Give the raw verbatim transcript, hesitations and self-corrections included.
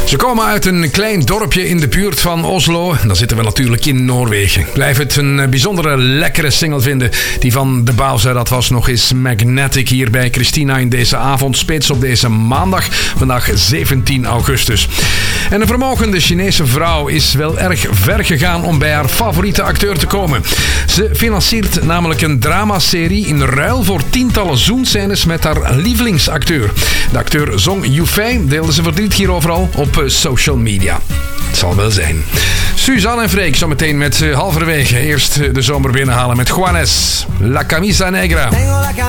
Ze komen uit een klein dorpje in de buurt van Oslo. Dan zitten we natuurlijk in Noorwegen. Blijf het een bijzondere lekkere single vinden. Die van de Bowser, dat was nog eens Magnetic hier bij Christina in deze avondspits op deze maandag. Vandaag zeventien augustus. En een vermogende Chinese vrouw is wel erg ver gegaan om bij haar favoriete acteur te komen. Ze financiert namelijk een dramaserie in ruil voor tientallen zoenscènes met haar lievelingsacteur. De acteur Song Yufei deelde zijn verdriet hierover al op social media. Het zal wel zijn. Suzanne en Freek zometeen met uh, halverwege. Eerst de zomer binnenhalen met Juanes. La Camisa Negra.